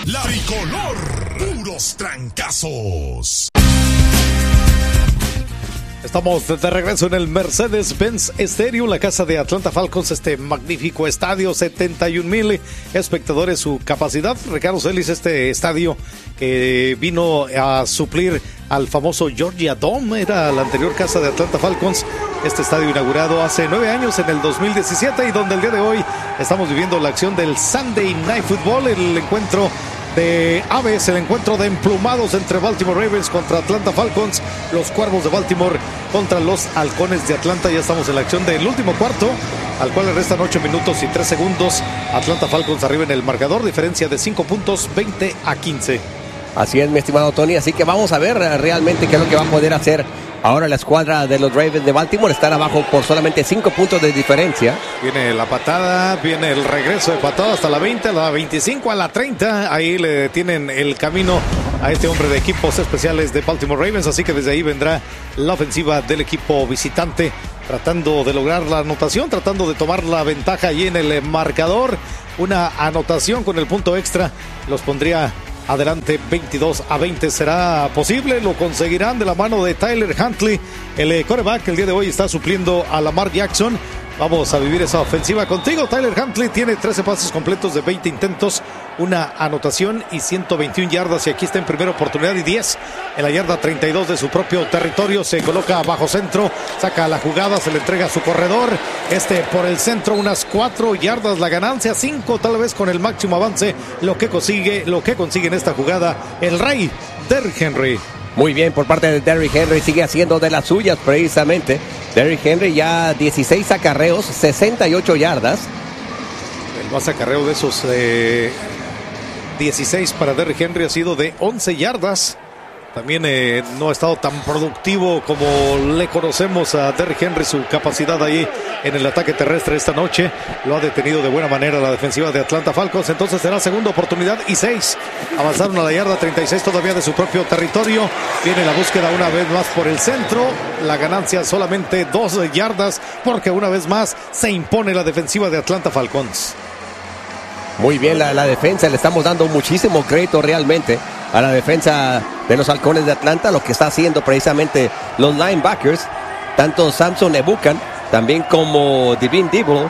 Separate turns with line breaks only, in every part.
La Tricolor, puros trancazos.
Estamos de regreso en el Mercedes-Benz Stadium, la casa de Atlanta Falcons, este magnífico estadio, 71,000 espectadores su capacidad. Ricardo Celis, este estadio que vino a suplir al famoso Georgia Dome, era la anterior casa de Atlanta Falcons. Este estadio inaugurado hace 9 años, en el 2017, y donde el día de hoy estamos viviendo la acción del Sunday Night Football, el encuentro de aves, el encuentro de emplumados entre Baltimore Ravens contra Atlanta Falcons, los Cuervos de Baltimore contra los Halcones de Atlanta. Ya estamos en la acción del último cuarto, al cual le restan 8 minutos y 3 segundos. Atlanta Falcons arriba en el marcador, diferencia de 5 puntos, 20-15.
Así es, mi estimado Tony, así que vamos a ver realmente qué es lo que va a poder hacer ahora la escuadra de los Ravens de Baltimore. Están abajo por solamente 5 puntos de diferencia.
Viene la patada, viene el regreso de patada hasta la 20, a la 25, a la 30. Ahí le tienen el camino a este hombre de equipos especiales de Baltimore Ravens. Así que desde ahí vendrá la ofensiva del equipo visitante, tratando de lograr la anotación, tratando de tomar la ventaja allí en el marcador. Una anotación con el punto extra los pondría adelante 22-20. ¿Será posible? ¿Lo conseguirán de la mano de Tyler Huntley? El quarterback que el día de hoy está supliendo a Lamar Jackson. Vamos a vivir esa ofensiva contigo. Tyler Huntley tiene 13 pases completos de 20 intentos, una anotación y 121 yardas. Y aquí está en primera oportunidad y 10 en la yarda 32 de su propio territorio. Se coloca bajo centro, saca la jugada, se le entrega a su corredor. Por el centro, unas 4 yardas la ganancia, 5 tal vez con el máximo avance. Lo que consigue en esta jugada el rey Derrick Henry.
Muy bien por parte de Derrick Henry, sigue haciendo de las suyas precisamente. Derrick Henry ya 16 acarreos, 68 yardas.
El más acarreo de esos 16 para Derrick Henry ha sido de 11 yardas. También no ha estado tan productivo como le conocemos a Derrick Henry, su capacidad ahí en el ataque terrestre esta noche. Lo ha detenido de buena manera la defensiva de Atlanta Falcons. Entonces será segunda oportunidad y 6. Avanzaron a la yarda 36 todavía de su propio territorio. Viene la búsqueda una vez más por el centro. La ganancia solamente 2 yardas porque una vez más se impone la defensiva de Atlanta Falcons.
Muy bien la defensa, le estamos dando muchísimo crédito realmente a la defensa de los Halcones de Atlanta, lo que está haciendo precisamente los linebackers, tanto Samson Ebukam, también como Devin Dibble.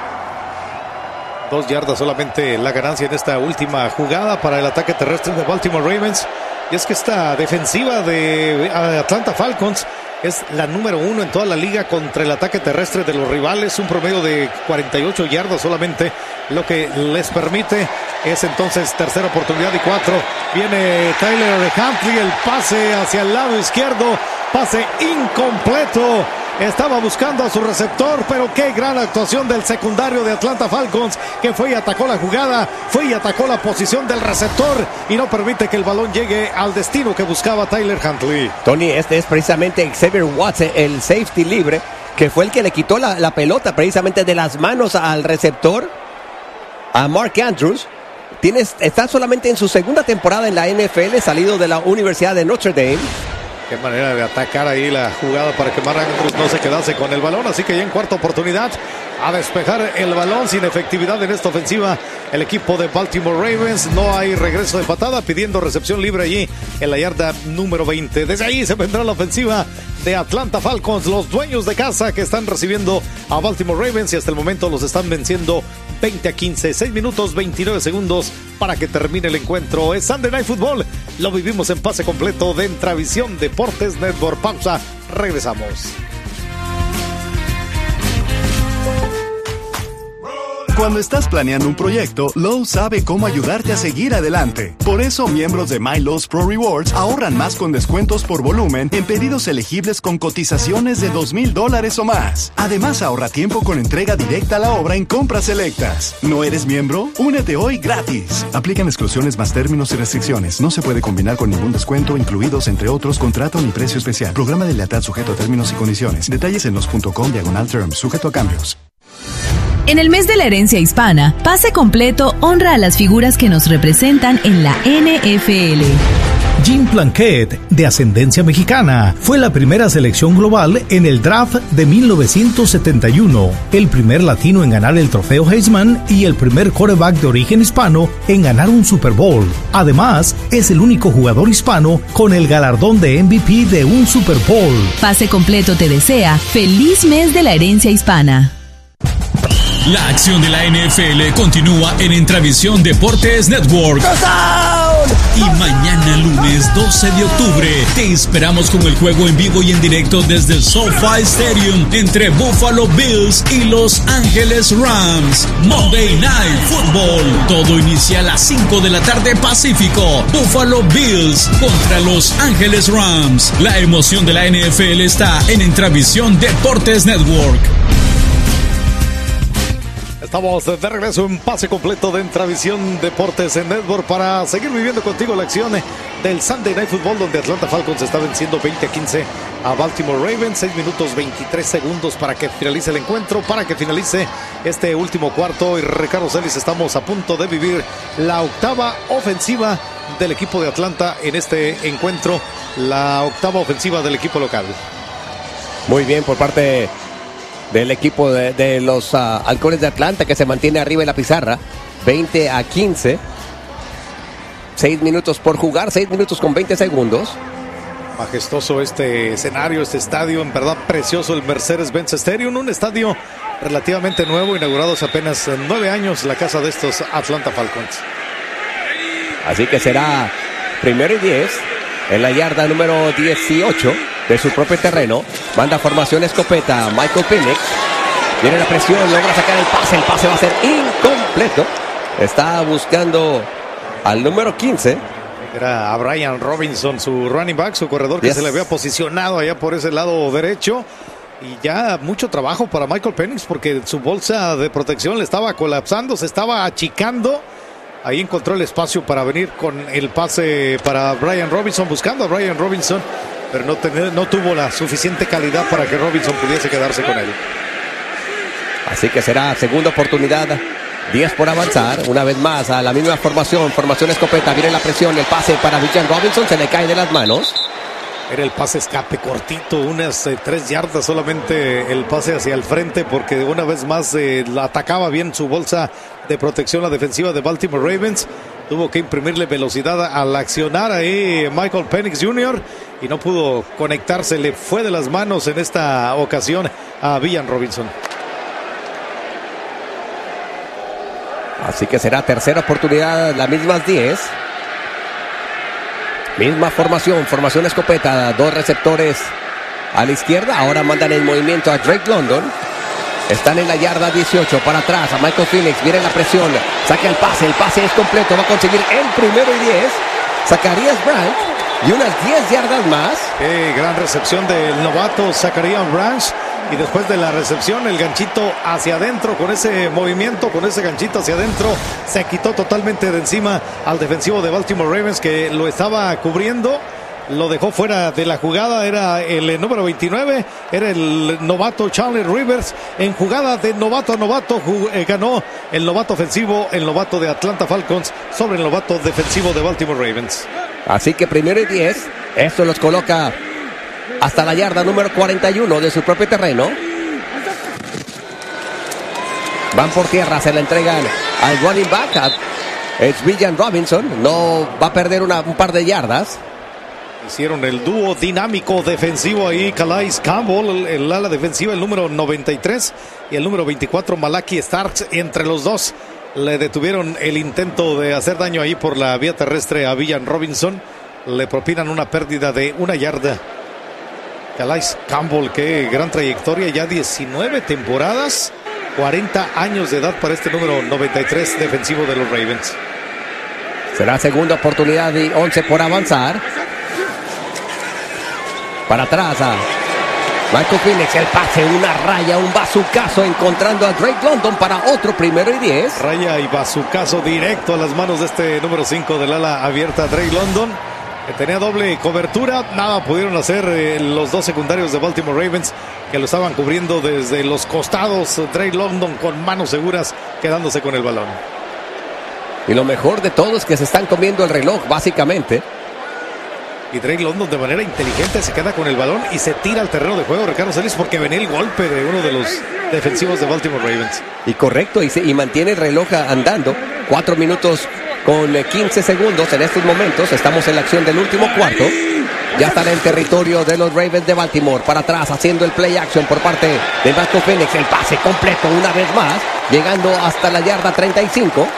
2 yardas solamente la ganancia en esta última jugada para el ataque terrestre de Baltimore Ravens. Y es que esta defensiva de Atlanta Falcons es la número 1 en toda la liga contra el ataque terrestre de los rivales. Un promedio de 48 yardas solamente lo que les permite. Es entonces tercera oportunidad y 4. Viene Tyler Huntley, el pase hacia el lado izquierdo. Pase incompleto. Estaba buscando a su receptor, pero qué gran actuación del secundario de Atlanta Falcons, que fue y atacó la jugada, fue y atacó la posición del receptor y no permite que el balón llegue al destino que buscaba Tyler Huntley.
Tony, este es precisamente Xavier Watts, el safety libre, que fue el que le quitó la pelota precisamente de las manos al receptor, a Mark Andrews. Está solamente en su segunda temporada en la NFL, salido de la Universidad de Notre Dame.
Qué manera de atacar ahí la jugada para que Mark Andrews no se quedase con el balón. Así que ya en cuarta oportunidad a despejar el balón, sin efectividad en esta ofensiva el equipo de Baltimore Ravens. No hay regreso de patada, pidiendo recepción libre allí en la yarda número 20. Desde ahí se vendrá la ofensiva de Atlanta Falcons, los dueños de casa que están recibiendo a Baltimore Ravens y hasta el momento los están venciendo 20-15, 6 minutos 29 segundos para que termine el encuentro. Es Sunday Night Football, lo vivimos en pase completo de Entravisión Deportes Network. Pausa, regresamos.
Cuando estás planeando un proyecto, Lowe's sabe cómo ayudarte a seguir adelante. Por eso, miembros de My Lowe's Pro Rewards ahorran más con descuentos por volumen en pedidos elegibles con cotizaciones de $2,000 o más. Además, ahorra tiempo con entrega directa a la obra en compras selectas. ¿No eres miembro? Únete hoy gratis. Aplican exclusiones más términos y restricciones. No se puede combinar con ningún descuento, incluidos entre otros contrato ni precio especial. Programa de lealtad sujeto a términos y condiciones. Detalles en los.com/terms, sujeto a cambios.
En el mes de la herencia hispana, Pase Completo honra a las figuras que nos representan en la NFL.
Jean Planquet, de ascendencia mexicana, fue la primera selección global en el draft de 1971, el primer latino en ganar el trofeo Heisman y el primer quarterback de origen hispano en ganar un Super Bowl. Además, es el único jugador hispano con el galardón de MVP de un Super Bowl.
Pase Completo te desea feliz mes de la herencia hispana.
La acción de la NFL continúa en Intravisión Deportes Network. Y mañana lunes 12 de octubre te esperamos con el juego en vivo y en directo desde el SoFi Stadium entre Buffalo Bills y Los Ángeles Rams. Monday Night Football. Todo inicia a las 5 de la tarde Pacífico. Buffalo Bills contra Los Ángeles Rams. La emoción de la NFL está en Intravisión Deportes Network.
Estamos de regreso en Pase Completo de Intravisión Deportes en Network para seguir viviendo contigo la acción del Sunday Night Football, donde Atlanta Falcons está venciendo 20-15 a Baltimore Ravens. 6 minutos 23 segundos para que finalice el encuentro, para que finalice este último cuarto. Y Ricardo Celis, estamos a punto de vivir la octava ofensiva del equipo de Atlanta en este encuentro, la octava ofensiva del equipo local.
Muy bien por parte del equipo de los Halcones de Atlanta, que se mantiene arriba en la pizarra, 20-15. 6 minutos por jugar, 6 minutos con 20 segundos.
Majestuoso este escenario, este estadio, en verdad precioso, el Mercedes-Benz Stadium, un estadio relativamente nuevo, inaugurado hace apenas 9 años, la casa de estos Atlanta Falcons.
Así que será 1st y 10 en la yarda número 18 de su propio terreno. Manda formación escopeta Michael Penix. Viene la presión, logra sacar el pase va a ser incompleto. Está buscando al número 15.
Era a Brian Robinson, su running back, su corredor, que se le había posicionado allá por ese lado derecho. Y ya mucho trabajo para Michael Penix, porque su bolsa de protección le estaba colapsando, se estaba achicando. Ahí encontró el espacio para venir con el pase para Brian Robinson, buscando a Brian Robinson, pero no tuvo la suficiente calidad para que Robinson pudiese quedarse con él.
Así que será segunda oportunidad, 10 por avanzar, una vez más a la misma formación escopeta, viene la presión, el pase para Brian Robinson, se le cae de las manos.
Era el pase escape cortito, unas 3 yardas solamente el pase hacia el frente, porque una vez más la atacaba bien su bolsa de protección la defensiva de Baltimore Ravens. Tuvo que imprimirle velocidad al accionar ahí Michael Penix Jr. y no pudo conectarse, le fue de las manos en esta ocasión a Brian Robinson.
Así que será tercera oportunidad, las mismas 10. Misma formación escopeta, 2 receptores a la izquierda. Ahora mandan en movimiento a Drake London. Están en la yarda 18, para atrás a Michael Penix, viene la presión, saca el pase es completo, va a conseguir el 1st y 10. Zacharias Branch y unas 10 yardas más.
Gran recepción del novato Zacharias Branch. Y después de la recepción, el ganchito hacia adentro, con ese movimiento, con ese ganchito hacia adentro, se quitó totalmente de encima al defensivo de Baltimore Ravens, que lo estaba cubriendo. Lo dejó fuera de la jugada, era el número 29, era el novato Chandler Rivers. En jugada de novato a novato ganó el novato ofensivo, el novato de Atlanta Falcons sobre el novato defensivo de Baltimore Ravens.
Así que 1st y 10, esto los coloca hasta la yarda número 41 de su propio terreno. Van por tierra, se la entregan al running back, es Brian Robinson, no va a perder un par de yardas.
Hicieron el dúo dinámico defensivo ahí, Calais Campbell, el ala defensiva, el número 93, y el número 24, Malaki Starks. Entre los dos le detuvieron el intento de hacer daño ahí por la vía terrestre a Brian Robinson. Le propinan una pérdida de 1 yarda. Calais Campbell, qué gran trayectoria, ya 19 temporadas, 40 años de edad para este número 93 defensivo de los Ravens.
Será segunda oportunidad y 11 por avanzar. Para atrás a Michael Penix, el pase, una raya, un bazucazo, encontrando a Drake London para otro 1st y 10.
Raya y bazucazo directo a las manos de este número 5 del ala abierta, Drake London, que tenía doble cobertura. Nada pudieron hacer los dos secundarios de Baltimore Ravens, que lo estaban cubriendo desde los costados. Drake London con manos seguras, quedándose con el balón.
Y lo mejor de todo es que se están comiendo el reloj, básicamente.
Y Drake London de manera inteligente se queda con el balón y se tira al terreno de juego, Ricardo Celis, porque venía el golpe de uno de los defensivos de Baltimore Ravens.
Y correcto, y mantiene el reloj andando. 4 minutos con 15 segundos en estos momentos. Estamos en la acción del último cuarto. Ya están en territorio de los Ravens de Baltimore. Para atrás, haciendo el play action por parte de Michael Penix. El pase completo una vez más, llegando hasta la yarda 35.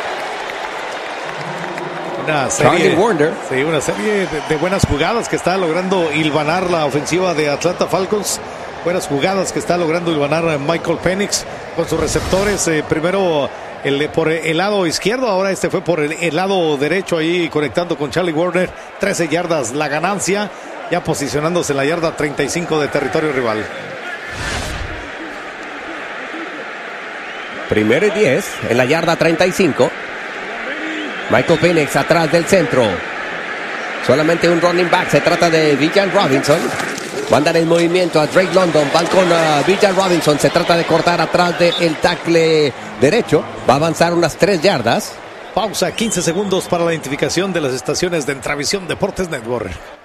Una serie de buenas jugadas que está logrando hilvanar la ofensiva de Atlanta Falcons. Buenas jugadas que está logrando hilvanar Michael Penix con sus receptores. Primero por el lado izquierdo, ahora fue por el lado derecho, ahí conectando con Charlie Warner. 13 yardas la ganancia, ya posicionándose en la yarda 35 de territorio rival.
Primero y 10 en la yarda 35. Michael Penix atrás del centro. Solamente un running back. Se trata de Bijan Robinson. Mandan en movimiento a Drake London. Van con Bijan Robinson. Se trata de cortar atrás del tackle derecho. Va a avanzar unas 3 yardas.
Pausa, 15 segundos para la identificación de las estaciones de Entravisión Deportes Network.